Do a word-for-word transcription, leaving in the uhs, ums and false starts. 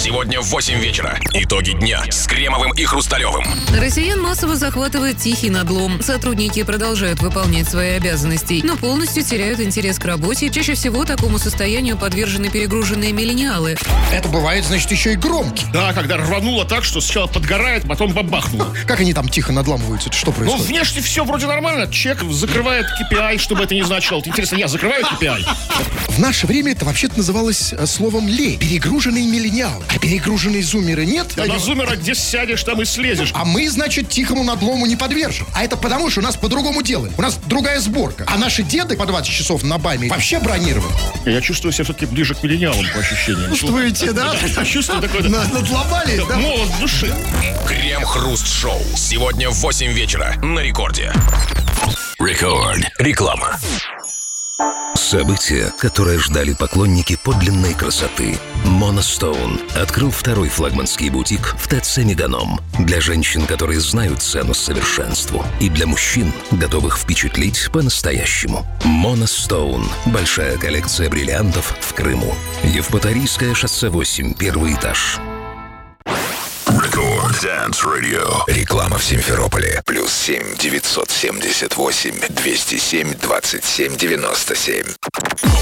Сегодня в восемь вечера. Итоги дня с Кремовым и Хрусталевым. Россиян массово захватывает тихий надлом. Сотрудники продолжают выполнять свои обязанности, но полностью теряют интерес к работе. Чаще всего такому состоянию подвержены перегруженные миллениалы. Это бывает, значит, еще и громкий. Да, когда рвануло так, что сначала подгорает, потом бабахнуло. Как они там тихо надламываются? Это что Ну, происходит? внешне все вроде нормально. Чек закрывает кей пи ай, что бы это ни значило. Интересно, я закрываю кей пи ай? В наше время это вообще-то называлось э, словом лень. Перегруженный миллениал. А перегруженные зумеры нет? Да на зумера где сядешь, там и слезешь. А мы, значит, тихому надлому не подвержены. А это потому, что у нас по-другому делаем. У нас другая сборка. А наши деды по двадцать часов на баме вообще бронированы. Я чувствую себя все-таки ближе к миллениалам по ощущениям. Чувствуете, да? Чувствую такое... Надломались, да? Молот в душе. Крем-хруст-шоу. Сегодня в восемь вечера на Рекорде. Рекорд. Реклама. Событие, которое ждали поклонники подлинной красоты. Monostone открыл второй флагманский бутик в ТЦ Меганом. Для женщин, которые знают цену совершенству. И для мужчин, готовых впечатлить по-настоящему. Monostone. Большая коллекция бриллиантов в Крыму. Евпаторийское шоссе восемь, первый этаж. Рекорд Dance Radio. Реклама в Симферополе. Плюс семь девятьсот семьдесят восемь двести семь двадцать семь девяносто семь.